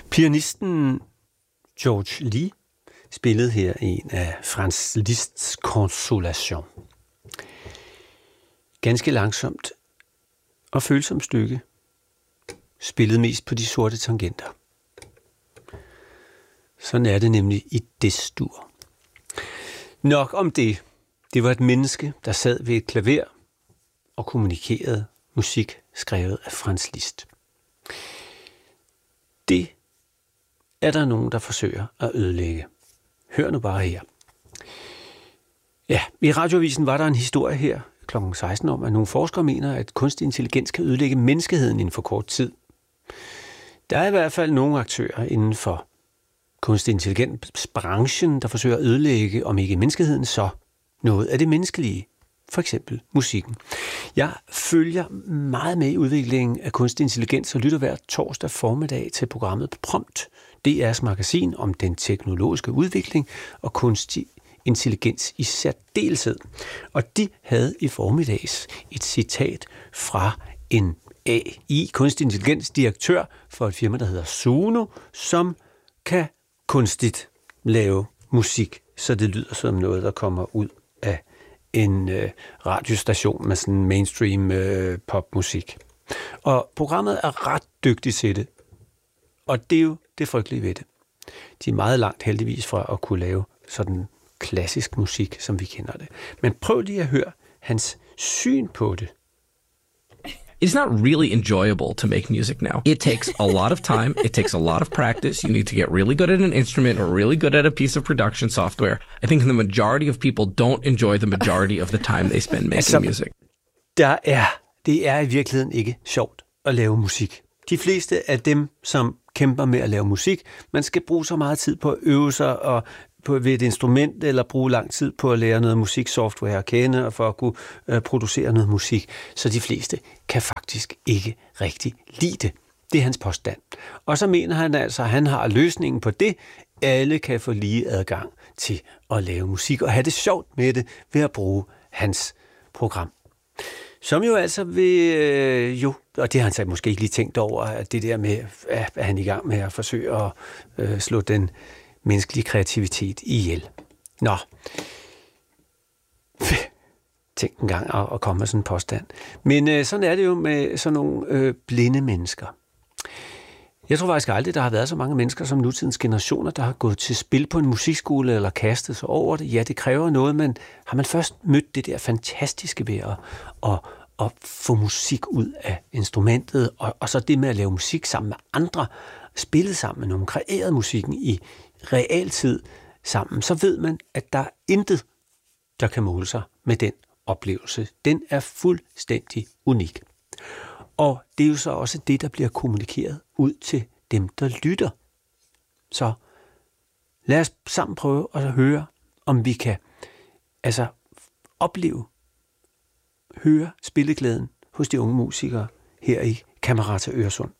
Pianisten George Lee spillede her en af Franz Liszts Consolation. Ganske langsomt og følsomt stykke, spillet mest på de sorte tangenter. Sådan er det nemlig i Des-dur. Nok om det. Det var et menneske, der sad ved et klaver og kommunikerede musik skrevet af Franz Liszt. Det er der nogen, der forsøger at ødelægge. Hør nu bare her. Ja, i radioavisen var der en historie her kl. 16 om, at nogle forskere mener, at kunstig intelligens kan ødelægge menneskeheden inden for kort tid. Der er i hvert fald nogle aktører inden for kunstig intelligensbranchen, der forsøger at ødelægge, om ikke menneskeheden, så noget af det menneskelige. For eksempel musikken. Jeg følger meget med i udviklingen af kunstig intelligens og lytter hver torsdag formiddag til programmet Prompt, DR's magasin om den teknologiske udvikling og kunstig intelligens i særdeleshed. Og de havde i formiddags et citat fra en AI, kunstig intelligens direktør for et firma, der hedder Suno, som kan kunstigt lave musik, så det lyder som noget, der kommer ud af en radiostation med sådan mainstream popmusik. Og programmet er ret dygtigt til det. Og det er jo det frygtelige ved det. De er meget langt heldigvis fra at kunne lave sådan klassisk musik, som vi kender det. Men prøv lige at høre hans syn på det. It's not really enjoyable to make music now. It takes a lot of time. It takes a lot of practice. You need to get really good at an instrument or really good at a piece of production software. I think the majority of people don't enjoy the majority of the time they spend making music. Det er i virkeligheden ikke sjovt at lave musik. De fleste af dem, som kæmper med at lave musik, man skal bruge så meget tid på at øve sig og ved et instrument, eller bruge lang tid på at lære noget musiksoftware at kende, og for at kunne producere noget musik. Så de fleste kan faktisk ikke rigtig lide det. Det er hans påstand. Og så mener han altså, at han har løsningen på det. Alle kan få lige adgang til at lave musik, og have det sjovt med det ved at bruge hans program. Som jo altså vil, og det har han så måske ikke lige tænkt over, at det der med, at han er i gang med at forsøge at slå den menneskelige kreativitet ihjel. Nå. Tænk en gang at komme med sådan en påstand. Men sådan er det jo med sådan nogle blinde mennesker. Jeg tror faktisk aldrig, der har været så mange mennesker som nutidens generationer, der har gået til spil på en musikskole eller kastet sig over det. Ja, det kræver noget, men har man først mødt det der fantastiske ved at få musik ud af instrumentet, og så det med at lave musik sammen med andre, spille sammen med nogen, kreeret musikken i realtid sammen, så ved man, at der er intet, der kan måle sig med den oplevelse. Den er fuldstændig unik. Og det er jo så også det, der bliver kommunikeret ud til dem, der lytter. Så lad os sammen prøve at høre, om vi kan høre spilleglæden hos de unge musikere her i Camerata Øresund.